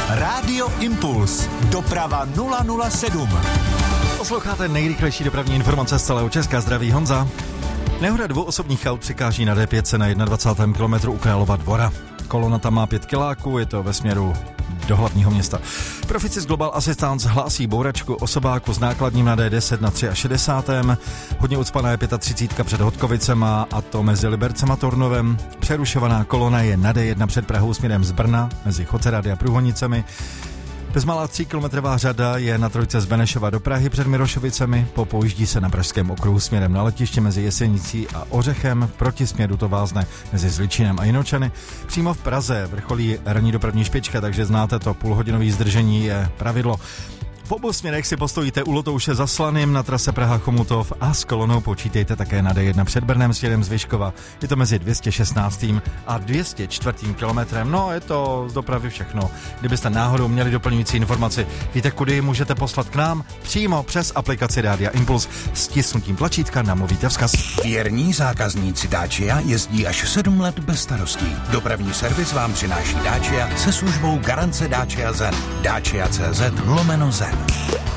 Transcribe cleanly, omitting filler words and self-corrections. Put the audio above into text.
Rádio Impuls. Doprava 007. Posloucháte nejrychlejší dopravní informace z celého Česka. Zdraví Honza. Nehoda dvou osobních aut překáží na D5 na 21. kilometru u Králova Dvora. Kolona tam má 5 kiláků, je to ve směru do hlavního města. Proficis Global Assistance hlásí bouračku osobáku s nákladním na D10 na 63. Hodně ucpaná je 35 před Hodkovicema, a to mezi Libercem a Tornovem. Přerušovaná kolona je na D1 před Prahou směrem z Brna mezi Chocerady a Průhonicemi. Bezmála 3kilometrová řada je na trojce z Benešova do Prahy před Mirošovicemi, popouždí se na Pražském okruhu směrem na letiště mezi Jesenicí a Ořechem, v protisměru to vázne mezi Zličínem a Jinočany. Přímo v Praze vrcholí ranní dopravní špička, takže znáte to, půlhodinový zdržení je pravidlo. V obou směrech si postojíte u Lotouše za Slaným na trase Praha-Chomutov a s kolonou počítejte také na D1 před Brnem směrem z Vyškova. Je to mezi 216. a 204. kilometrem. No, je to z dopravy všechno. Kdybyste náhodou měli doplňující informaci, víte, kudy můžete poslat k nám? Přímo přes aplikaci Rádia Impuls. S tisknutím tlačítka namluvíte vzkaz. Věrní zákazníci Dacia jezdí až 7 let bez starostí. Dopravní servis vám přináší Dacia se službou garance Dacia Zen. Dacia.cz/Zen.